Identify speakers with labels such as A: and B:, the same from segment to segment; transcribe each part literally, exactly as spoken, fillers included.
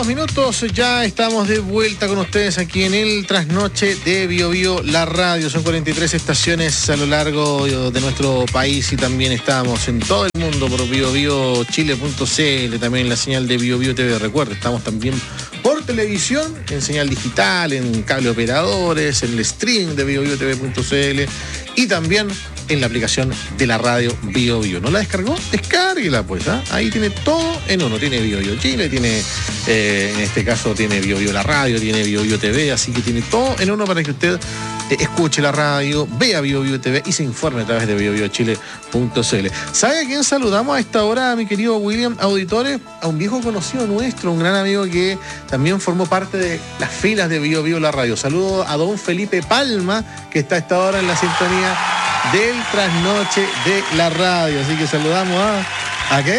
A: dos minutos, ya estamos de vuelta con ustedes aquí en el Trasnoche de Bio Bio, la radio. Son cuarenta y tres estaciones a lo largo de nuestro país y también estamos en todo el mundo por bio bio chile punto c l, también en la señal de Bio Bio T V. Recuerda, estamos también por televisión, en señal digital, en cable operadores, en el stream de bio bio t v punto c l y también en la aplicación de la radio Bio Bio. ¿No la descargó? Descárguela pues, ¿eh? Ahí tiene todo en uno. Tiene Bio Bio Chile, tiene, eh, en este caso tiene Bio Bio la radio, tiene Bio Bio T V, así que tiene todo en uno para que usted eh, escuche la radio, vea Bio Bio T V y se informe a través de bio bio chile punto c l. ¿Sabe a quién saludamos a esta hora, mi querido William? Auditores, a un viejo conocido nuestro, un gran amigo que también formó parte de las filas de Bio Bio la radio. Saludo a don Felipe Palma, que está a esta hora en la sintonía del Trasnoche de la radio. Así que saludamos a... ¿A qué?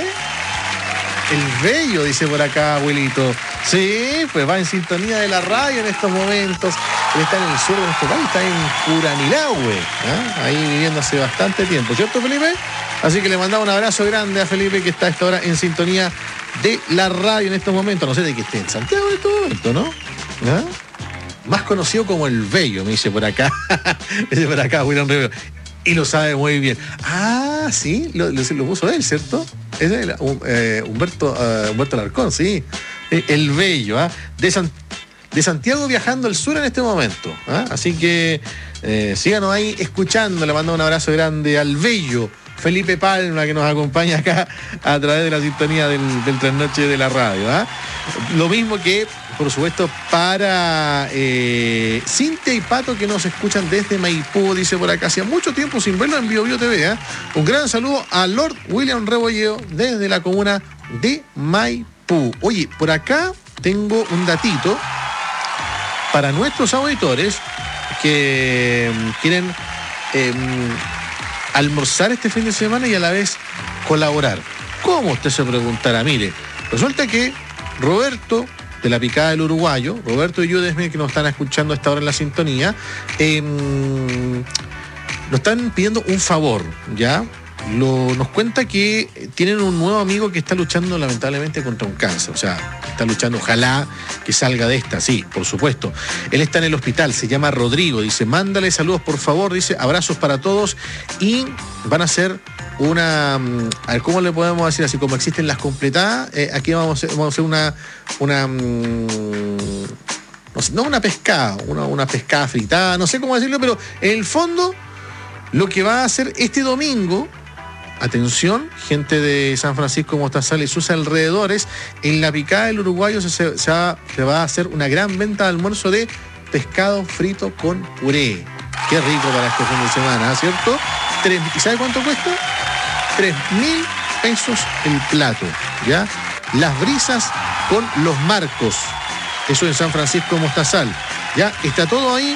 A: El Bello, dice por acá, abuelito. Sí, pues va en sintonía de la radio en estos momentos. Él está en el sur de nuestro país, está en Curanilahue, ¿eh? Ahí viviendo hace bastante tiempo, ¿cierto, Felipe? Así que le mandamos un abrazo grande a Felipe, que está a esta hora en sintonía de la radio en estos momentos. No sé de qué esté en Santiago en este momento, ¿no? ¿Ah? Más conocido como el Bello, me dice por acá. me dice por acá, William Rivero. Y lo sabe muy bien. Ah, sí, lo, lo, lo puso él, ¿cierto? Es el, eh, Humberto, uh, Humberto Alarcón, sí. El Bello, ¿ah? De, San, de Santiago viajando al sur en este momento. ¿Ah? Así que eh, síganos ahí escuchando. Le mando un abrazo grande al Bello Felipe Palma, que nos acompaña acá a través de la sintonía del, del Trasnoche de la radio. ¿Ah? Lo mismo que, por supuesto, para eh, Cintia y Pato, que nos escuchan desde Maipú, dice por acá, hacía mucho tiempo sin verlo en Bio Bio T V. ¿eh? Un gran saludo a Lord William Rebolleo desde la comuna de Maipú. Oye, por acá tengo un datito para nuestros auditores que quieren eh, almorzar este fin de semana y a la vez colaborar. ¿Cómo? Usted se preguntará. Mire, resulta que Roberto, de la Picada del Uruguayo, Roberto y Judesmir, que nos están escuchando a esta hora en la sintonía, eh, nos están pidiendo un favor, ¿ya? Lo, nos cuenta que tienen un nuevo amigo que está luchando lamentablemente contra un cáncer, o sea, está luchando, ojalá que salga de esta, sí, por supuesto. Él está en el hospital, se llama Rodrigo, dice, mándale saludos por favor, dice, abrazos para todos, y van a hacer una, a ver, ¿cómo le podemos decir? Así como existen las completadas, eh, aquí vamos a, vamos a hacer una, una no, sé, no una pescada, una, una pescada fritada, no sé cómo decirlo, pero en el fondo lo que va a hacer este domingo, atención, gente de San Francisco Mostazal y sus alrededores, en la Picada del Uruguayo se, se, se, va, se va a hacer una gran venta de almuerzo de pescado frito con puré. Qué rico para este fin de semana, ¿cierto? Tres, ¿y sabe cuánto cuesta? Tres mil pesos el plato, ¿ya? Las brisas con los marcos, eso en San Francisco Mostazal, ¿ya? Está todo ahí.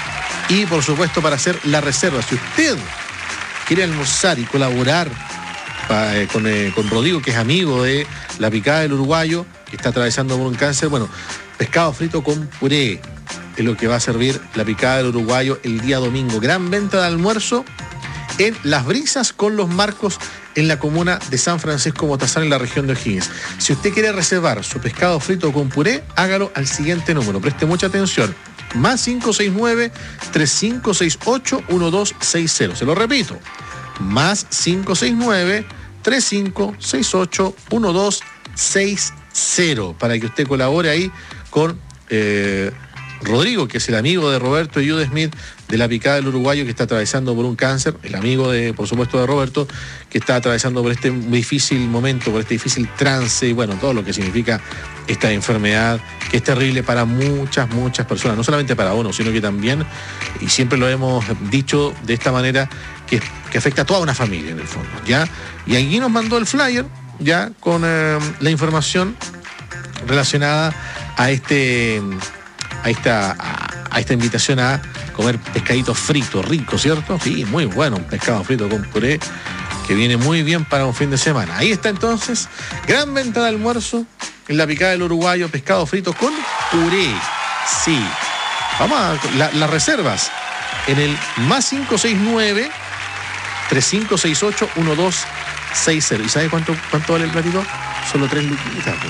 A: Y por supuesto, para hacer la reserva, si usted quiere almorzar y colaborar pa, eh, con, eh, con Rodrigo, que es amigo de la Picada del Uruguayo, que está atravesando por un cáncer, bueno, pescado frito con puré es lo que va a servir la Picada del Uruguayo el día domingo. Gran venta de almuerzo en Las Brisas con los Marcos, en la comuna de San Francisco Mostazal, en la región de O'Higgins. Si usted quiere reservar su pescado frito con puré, hágalo al siguiente número. Preste mucha atención. Más cinco seis nueve, tres cinco seis ocho, uno dos seis cero. Se lo repito. Más cinco seis nueve, tres cinco seis ocho, uno dos seis cero. Para que usted colabore ahí con eh, Rodrigo, que es el amigo de Roberto y Jude Smith de la Picada del Uruguayo, que está atravesando por un cáncer, el amigo de, por supuesto, de Roberto, que está atravesando por este difícil momento, por este difícil trance y bueno, todo lo que significa esta enfermedad, que es terrible para muchas, muchas personas, no solamente para uno, sino que también, y siempre lo hemos dicho de esta manera, que, que afecta a toda una familia en el fondo, ¿ya? Y aquí nos mandó el flyer, ya, con eh, la información relacionada a este... A esta, a, a esta invitación a comer pescadito frito, rico, ¿cierto? Sí, muy bueno, un pescado frito con puré que viene muy bien para un fin de semana. Ahí está entonces, gran venta de almuerzo en la Picada del Uruguayo, pescado frito con puré. Sí, vamos a la, las reservas en el más cinco seis nueve, tres cinco seis ocho, uno dos seis cero. ¿Y sabe cuánto, cuánto vale el platito? Solo tres luquitas.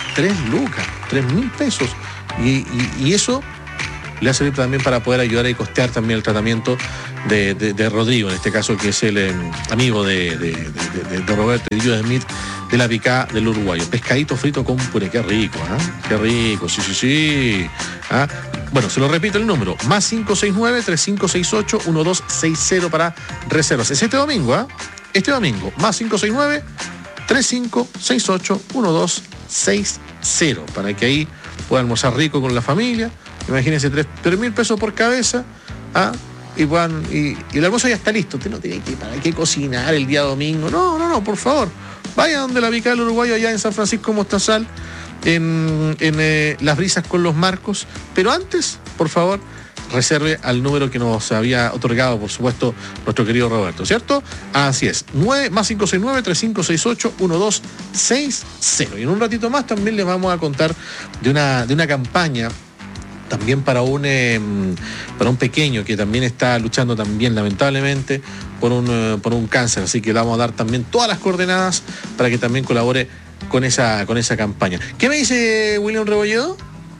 A: tres lucas, tres mil pesos. Y, y, y eso le va a servir también para poder ayudar a costear también el tratamiento de, de, de Rodrigo, en este caso, que es el eh, amigo de, de, de, de Roberto y de Smith, de la picada del uruguayo. Pescadito frito con puré, qué rico, ¿eh? Qué rico, sí, sí, sí. ¿Ah? Bueno, se lo repito el número, más cinco seis nueve, tres cinco seis ocho, uno dos seis cero para reservas. Es este domingo, ¿ah? ¿eh? Este domingo, más cinco seis nueve, tres cinco seis ocho, uno dos seis cero, para que ahí pueda almorzar rico con la familia. Imagínense, tres mil pesos por cabeza, ¿ah? Y, puedan, y, y el almuerzo ya está listo. Usted no tiene que, para qué cocinar el día domingo. No, no, no, por favor. Vaya donde la picada del uruguayo, allá en San Francisco Mostazal, en, en eh, Las Brisas con los Marcos. Pero antes, por favor, reserve al número que nos había otorgado, por supuesto, nuestro querido Roberto, ¿cierto? Así es, nueve, más cinco seis nueve, tres cinco seis ocho, uno dos seis cero. Y en un ratito más también les vamos a contar de una, de una campaña también para un, eh, para un pequeño que también está luchando también, lamentablemente, por un, eh, por un cáncer. Así que le vamos a dar también todas las coordenadas para que también colabore con esa, con esa campaña. ¿Qué me dice William Rebolledo?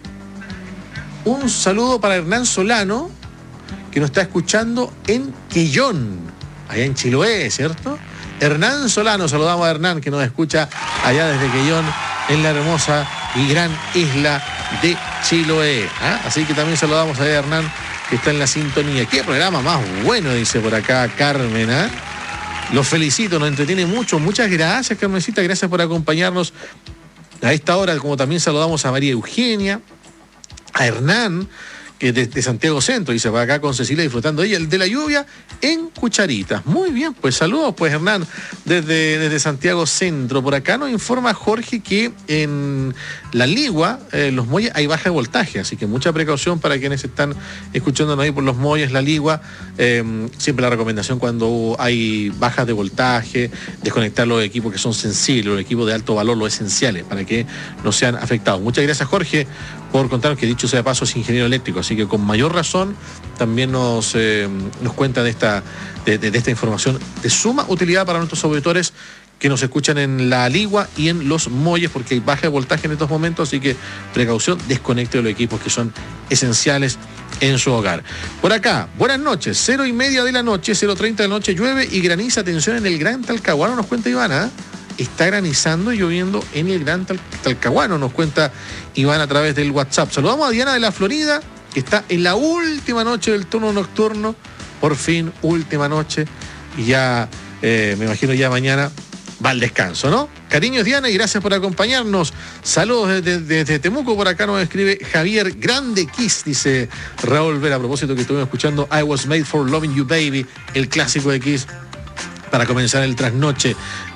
A: Un saludo para Hernán Solano, que nos está escuchando en Quellón, allá en Chiloé, ¿cierto? Hernán Solano, saludamos a Hernán, que nos escucha allá desde Quellón, en la hermosa y gran isla de Chiloé. ¿Ah? Así que también saludamos a Hernán, que está en la sintonía. Qué programa más bueno, dice por acá Carmen. ¿Ah? Los felicito, nos entretiene mucho. Muchas gracias, Carmencita, gracias por acompañarnos a esta hora. Como también saludamos a María Eugenia, a Hernán, que de, de Santiago Centro, dice para acá con Cecilia, disfrutando ella de la lluvia en cucharitas. Muy bien, pues saludos, pues Hernán, desde, desde Santiago Centro. Por acá nos informa Jorge que en La Ligua, eh, los muelles, hay baja de voltaje, así que mucha precaución para quienes están escuchándonos ahí por los muelles, La Ligua. Eh, siempre la recomendación cuando hay bajas de voltaje, desconectar los equipos que son sensibles, los equipos de alto valor, los esenciales, para que no sean afectados. Muchas gracias, Jorge, por contarnos, que dicho sea de paso es ingeniero eléctrico, así que con mayor razón también nos, eh, nos cuenta de esta, de, de, de esta información de suma utilidad para nuestros auditores que nos escuchan en La Ligua y en los muelles, porque hay baja de voltaje en estos momentos, así que precaución, desconecte de los equipos que son esenciales en su hogar. Por acá, buenas noches, cero y media de la noche, cero treinta de la noche, llueve y graniza, atención en el Gran Talcahuano, nos cuenta Ivana, ¿eh? Está granizando y lloviendo en el Gran Tal- Talcahuano, nos cuenta Iván a través del WhatsApp. Saludamos a Diana de la Florida, que está en la última noche del turno nocturno, por fin, última noche, y ya, eh, me imagino ya mañana va al descanso, ¿no? Cariños, Diana, y gracias por acompañarnos. Saludos desde, desde Temuco, por acá nos escribe Javier Grande Kiss, dice Raúl Vera, a propósito que estuvimos escuchando I Was Made for Loving You Baby, el clásico de Kiss, para comenzar el trasnoche.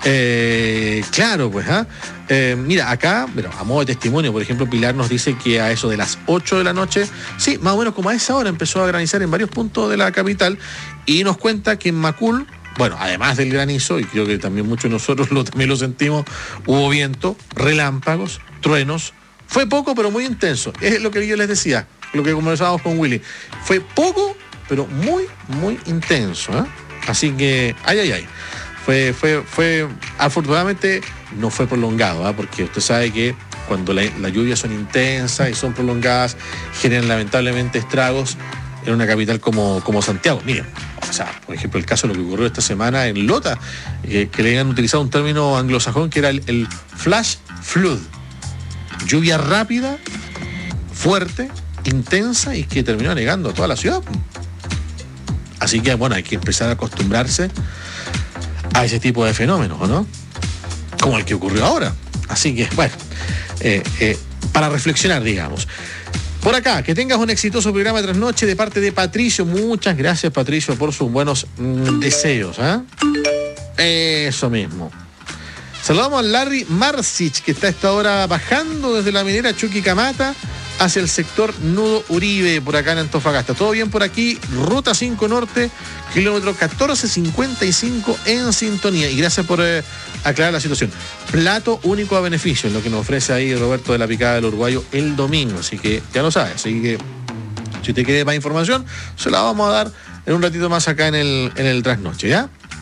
A: Eh, claro, pues, ¿ah? Eh, mira, acá, bueno, a modo de testimonio, por ejemplo, Pilar nos dice que a eso de las ocho de la noche, sí, más o menos como a esa hora empezó a granizar en varios puntos de la capital, y nos cuenta que en Macul, bueno, además del granizo, y creo que también muchos de nosotros lo, también lo sentimos, hubo viento, relámpagos, truenos. Fue poco, pero muy intenso. Es lo que yo les decía, lo que conversábamos con Willy. Fue poco, pero muy, muy intenso, ¿eh? Así que, ay, ay, ay. Fue, fue, fue, afortunadamente no fue prolongado, ¿eh? Porque usted sabe que cuando las la lluvias son intensas y son prolongadas, generan lamentablemente estragos en una capital como, como Santiago. Miren, o sea, por ejemplo, el caso de lo que ocurrió esta semana en Lota, eh, que le habían utilizado un término anglosajón que era el, el flash flood. Lluvia rápida, fuerte, intensa, y que terminó anegando a toda la ciudad. Así que, bueno, hay que empezar a acostumbrarse a ese tipo de fenómenos, ¿no? Como el que ocurrió ahora. Así que, bueno, eh, eh, para reflexionar, digamos. Por acá, que tengas un exitoso programa de trasnoche de parte de Patricio. Muchas gracias, Patricio, por sus buenos mm, deseos, ¿eh? Eso mismo. Saludamos a Larry Marcich, que está a esta hora bajando desde la minera Chuquicamata hacia el sector Nudo Uribe, por acá en Antofagasta. ¿Todo bien por aquí? Ruta cinco Norte, kilómetro catorce cincuenta y cinco en sintonía. Y gracias por eh, aclarar la situación. Plato único a beneficio, es lo que nos ofrece ahí Roberto de la Picada del Uruguayo el domingo. Así que ya lo sabes. Así que si te quiere más información, se la vamos a dar en un ratito más acá en el, en el trasnoche, ¿ya?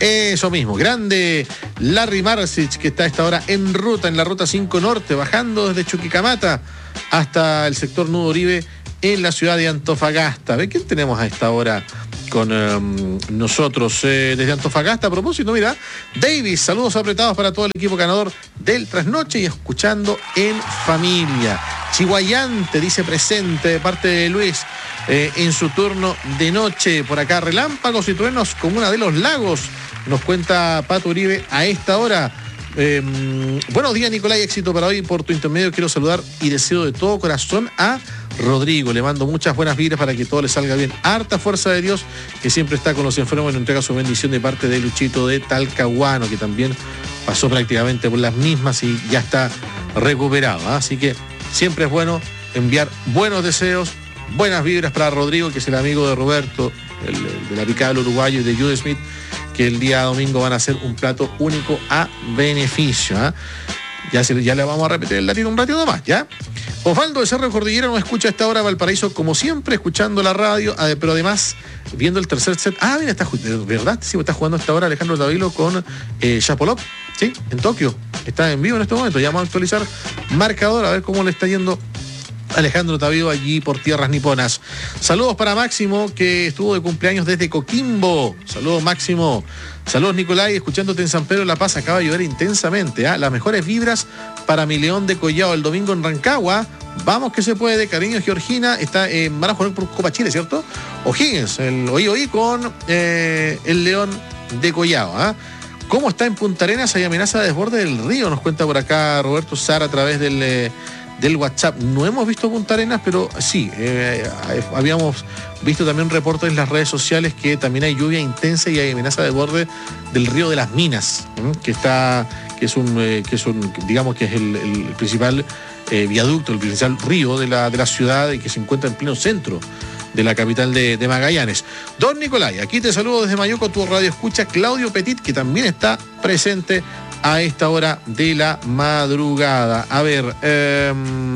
A: Eso mismo, grande Larry Marcic, que está a esta hora en ruta, en la ruta cinco Norte, bajando desde Chuquicamata hasta el sector Nudo Oribe en la ciudad de Antofagasta. ¿Ve quién tenemos a esta hora con um, nosotros eh, desde Antofagasta? A propósito, mira, Davis, saludos apretados para todo el equipo ganador del Trasnoche y escuchando en familia. Chihuayante dice presente de parte de Luis eh, en su turno de noche. Por acá relámpagos y truenos Comuna de los Lagos, nos cuenta Pato Uribe a esta hora. Eh, buenos días, Nicolás, éxito para hoy. Por tu intermedio quiero saludar y deseo de todo corazón a Rodrigo. Le mando muchas buenas vibras para que todo le salga bien. Harta fuerza de Dios, que siempre está con los enfermos y nos entrega su bendición de parte de Luchito de Talcahuano, que también pasó prácticamente por las mismas y ya está recuperado, ¿eh? Así que siempre es bueno enviar buenos deseos, buenas vibras para Rodrigo, que es el amigo de Roberto, el, el de la picada del uruguayo, y de Jude Smith, que el día domingo van a hacer un plato único a beneficio, ¿eh? Ya, se, ya le vamos a repetir el latino un ratito más, ¿ya? Osvaldo de Cerro Cordillera nos escucha a esta hora Valparaíso, como siempre, escuchando la radio, pero además viendo el tercer set. Ah, mira, está, ¿verdad? Sí, está jugando a esta hora Alejandro Tavilo con eh, Chapolop, ¿sí? En Tokio. Está en vivo en este momento. Ya vamos a actualizar marcador, a ver cómo le está yendo Alejandro Tavilo allí por tierras niponas. Saludos para Máximo, que estuvo de cumpleaños desde Coquimbo. Saludos, Máximo. Saludos, Nicolai, escuchándote en San Pedro de la Paz. Acaba de llover intensamente, ¿eh? Las mejores vibras para mi León de Collao el domingo en Rancagua. Vamos que se puede, cariño. Georgina está en van a jugar por Copa Chile, ¿cierto? O'Higgins, el oí oí con eh, el León de Collao, ¿eh? ¿Cómo está en Punta Arenas? Hay amenaza de desborde del río, nos cuenta por acá Roberto Sara a través del, eh, del WhatsApp. No hemos visto Punta Arenas, pero sí, eh, habíamos visto también reportes en las redes sociales que también hay lluvia intensa y hay amenaza de desborde del río de las Minas, ¿eh? que está, que es un, eh, que es un, digamos que es el, el principal eh, viaducto, el principal río de la, de la ciudad y que se encuentra en pleno centro de la capital de, de Magallanes. Don Nicolai, aquí te saludo desde Mayuco, tu radio escucha Claudio Petit, que también está presente a esta hora de la madrugada. A ver, eh,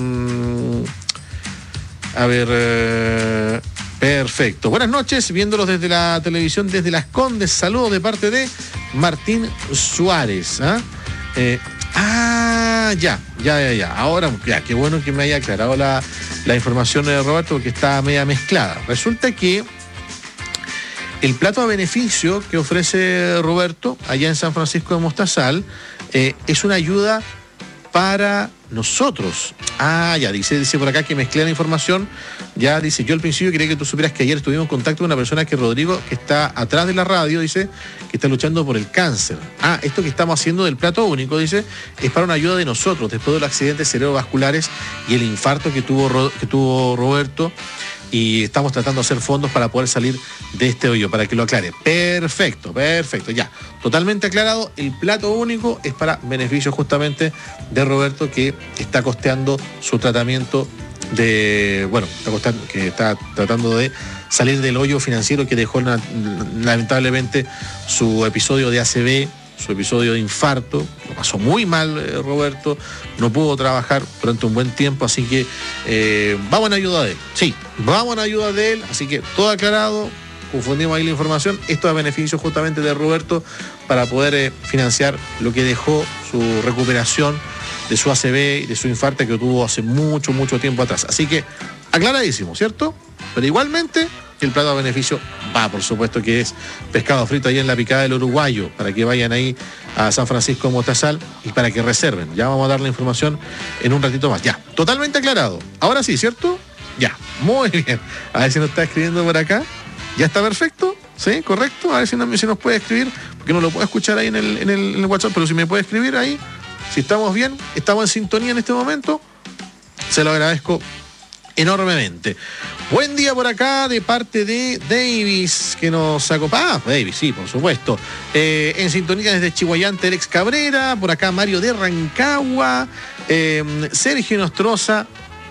A: a ver, eh, perfecto. Buenas noches, viéndolos desde la televisión, desde Las Condes. Saludos de parte de Martín Suárez. ¿eh? Eh, ah, ya, ya, ya, ya. Ahora, ya, qué bueno que me haya aclarado la, la información de Roberto, porque está media mezclada. Resulta que el plato a beneficio que ofrece Roberto allá en San Francisco de Mostazal eh, es una ayuda para nosotros. Ah, ya, dice, dice por acá que mezclé la información. Ya dice, yo al principio quería que tú supieras que ayer estuvimos en contacto con una persona que Rodrigo, que está atrás de la radio, dice, que está luchando por el cáncer. Ah, esto que estamos haciendo del plato único, dice, es para una ayuda de nosotros, después de los accidentes cerebrovasculares y el infarto que tuvo, que tuvo Roberto. Y estamos tratando de hacer fondos para poder salir de este hoyo, para que lo aclare. Perfecto, perfecto, ya. Totalmente aclarado, el plato único es para beneficio justamente de Roberto, que está costeando su tratamiento de, bueno, está costeando, que está tratando de salir del hoyo financiero que dejó lamentablemente su episodio de A C V, su episodio de infarto. Lo pasó muy mal eh, Roberto, no pudo trabajar durante un buen tiempo, así que eh, vamos en ayuda de él. Sí, vamos en ayuda de él, así que todo aclarado, confundimos ahí la información. Esto es a beneficio justamente de Roberto para poder eh, financiar lo que dejó su recuperación de su A C V y de su infarto que tuvo hace mucho, mucho tiempo atrás. Así que aclaradísimo, ¿cierto? Pero igualmente el plato a beneficio va, por supuesto, que es pescado frito ahí en la picada del uruguayo, para que vayan ahí a San Francisco de Mostazal y para que reserven. Ya vamos a dar la información en un ratito más. Ya, totalmente aclarado. Ahora sí, ¿cierto? Ya, muy bien. A ver si nos está escribiendo por acá. ¿Ya está perfecto? ¿Sí? ¿Correcto? A ver si nos, si nos puede escribir, porque no lo puedo escuchar ahí en el, en, el, en el WhatsApp, pero si me puede escribir ahí, si estamos bien, estamos en sintonía en este momento, se lo agradezco enormemente. Buen día por acá de parte de Davis, que nos acompaña. Ah, Davis, sí, por supuesto. Eh, en sintonía desde Chihuayante, Alex Cabrera. Por acá Mario de Rancagua. Eh, Sergio Nostroza,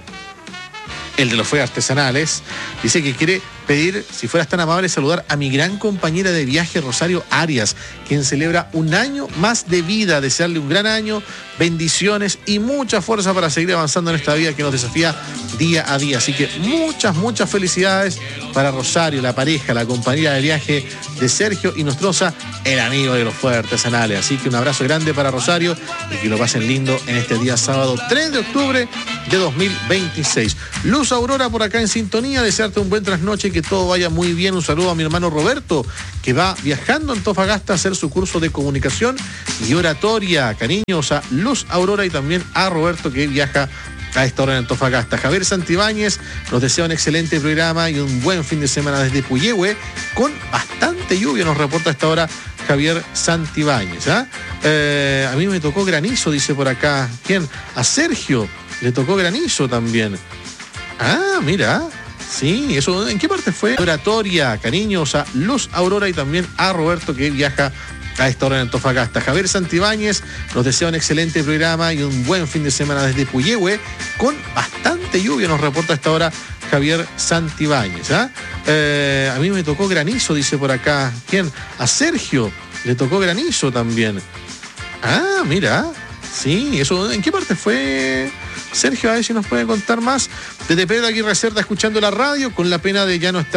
A: el de los fuegos artesanales, dice que quiere pedir, si fueras tan amable, saludar a mi gran compañera de viaje, Rosario Arias, quien celebra un año más de vida. Desearle un gran año, bendiciones y mucha fuerza para seguir avanzando en esta vida que nos desafía día a día. Así que muchas, muchas felicidades para Rosario, la pareja, la compañía de viaje de Sergio Inostroza, el amigo de los fuegos artesanales. Así que un abrazo grande para Rosario y que lo pasen lindo en este día sábado tres de octubre de dos mil veintiséis. Luz Aurora por acá en sintonía, desearte un buen trasnoche y que todo vaya muy bien. Un saludo a mi hermano Roberto, que va viajando a Antofagasta a hacer su curso de comunicación y oratoria. Cariños a Luz Aurora y también a Roberto, que viaja a esta hora en Antofagasta. Javier Santibáñez nos desea un excelente programa y un buen fin de semana desde Puyehue, con bastante lluvia, nos reporta a esta hora Javier Santibáñez. ¿eh? Eh, a mí me tocó granizo, dice por acá. ¿Quién? A Sergio le tocó granizo también. Ah, mira. Sí, eso, ¿en qué parte fue? Oratoria, cariños a Luz Aurora y también a Roberto, que viaja a esta hora en Antofagasta. Javier Santibáñez nos desea un excelente programa y un buen fin de semana desde Puyehue, con bastante lluvia, nos reporta a esta hora Javier Santibáñez. ¿eh? Eh, a mí me tocó granizo, dice por acá. ¿Quién? A Sergio le tocó granizo también. Ah, mira. Sí, eso, ¿en qué parte fue? Sergio, a ver si nos puede contar más. Desde Pedro Aguirre Cerda, escuchando la radio, con la pena de ya no estar